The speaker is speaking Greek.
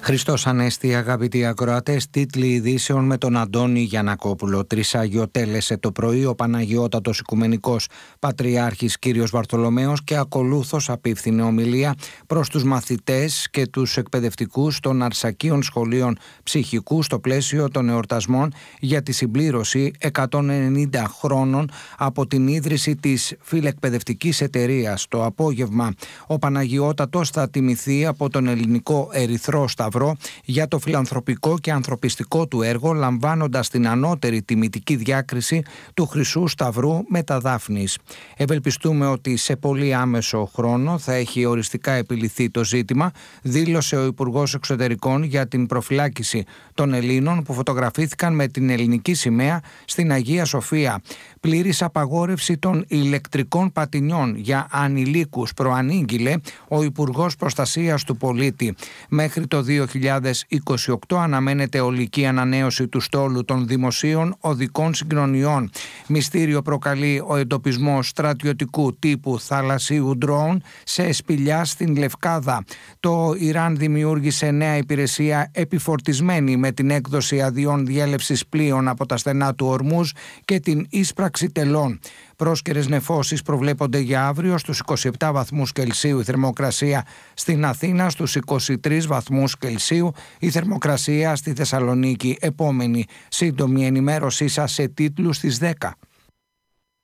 Χριστός Ανέστη, αγαπητοί ακροατές, τίτλοι ειδήσεων με τον Αντώνη Γιαννακόπουλο. Τρισαγιοτέλεσε το πρωί ο Παναγιώτατος Οικουμενικός Πατριάρχης κύριος Βαρθολομαίος και ακολούθως απίφθινε ομιλία προς τους μαθητές και τους εκπαιδευτικούς των Αρσακίων Σχολείων Ψυχικού στο πλαίσιο των εορτασμών για τη συμπλήρωση 190 χρόνων από την ίδρυση της φιλεκπαιδευτικής εταιρείας. Το απόγευμα ο Παναγιώτατος θα τιμηθεί από τον Ελληνικό Ερυθρό Σταυρό για το φιλανθρωπικό και ανθρωπιστικό του έργο, λαμβάνοντας την ανώτερη τιμητική διάκριση του Χρυσού Σταυρού με τα Δάφνης. Ευελπιστούμε ότι σε πολύ άμεσο χρόνο θα έχει οριστικά επιληθεί το ζήτημα, δήλωσε ο Υπουργός Εξωτερικών για την προφυλάκηση των Ελλήνων που φωτογραφήθηκαν με την ελληνική σημαία στην Αγία Σοφία. Πλήρης απαγόρευση των ηλεκτρικών πατινιών για ανηλίκους προανήγγειλε ο Υπουργός Προστασίας του Πολίτη. Μέχρι το 2028 αναμένεται ολική ανανέωση του στόλου των δημοσίων οδικών συγκοινωνιών. Μυστήριο προκαλεί ο εντοπισμός στρατιωτικού τύπου θαλασσίου ντρόουν σε σπηλιά στην Λευκάδα. Το Ιράν δημιούργησε νέα υπηρεσία επιφορτισμένη με την έκδοση αδειών διέλευσης πλοίων από τα στενά του Ορμούζ και την ίσπραξη τελών. Πρόσκαιρες νεφώσεις προβλέπονται για αύριο. Στους 27 βαθμούς Κελσίου η θερμοκρασία στην Αθήνα, στους 23 βαθμούς Κελσίου η θερμοκρασία στη Θεσσαλονίκη. Επόμενη σύντομη ενημέρωσή σας σε τίτλους στις 10.